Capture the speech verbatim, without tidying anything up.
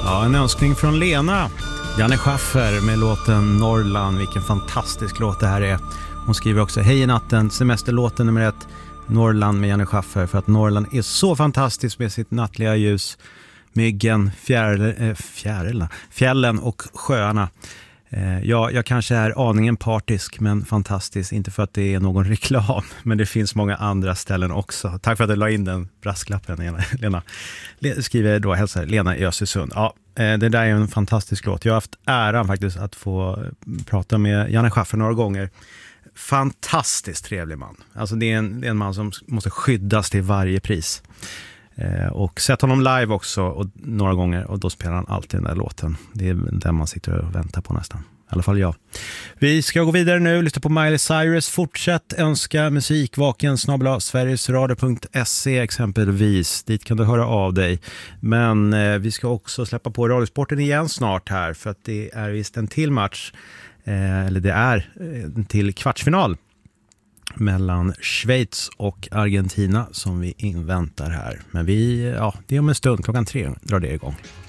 Ja, en önskning från Lena. Janne Schaffer med låten Norrland. Vilken fantastisk låt det här är. Hon skriver också: hej i natten, semesterlåten nummer ett, Norrland med Janne Schaffer. För att Norrland är så fantastiskt med sitt nattliga ljus, myggen, fjäril, äh, fjärilarna, fjällen och sjöarna. Eh, ja, jag kanske är aningen partisk, men fantastiskt. Inte för att det är någon reklam, men det finns många andra ställen också. Tack för att du la in den brasklappen, Lena. Le- skriver då, hälsar Lena i Östersund. Ja, eh, det där är en fantastisk låt. Jag har haft äran faktiskt att få prata med Janne Schaffer några gånger. Fantastiskt trevlig man. Alltså det är en, det är en man som måste skyddas till varje pris. Eh, och sett honom live också och några gånger, och då spelar han alltid den där låten. Det är den man sitter och väntar på nästan. I alla fall jag. Vi ska gå vidare nu, lyssna på Miley Cyrus. Fortsätt önska musik, vaken snabel-a sverigesradio punkt se exempelvis. Dit kan du höra av dig. Men eh, vi ska också släppa på Radiosporten igen snart här, för att det är visst en till match. Eh, eller det är en till kvartsfinal mellan Schweiz och Argentina som vi inväntar här. Men vi, ja, det är om en stund, klockan tre drar det igång.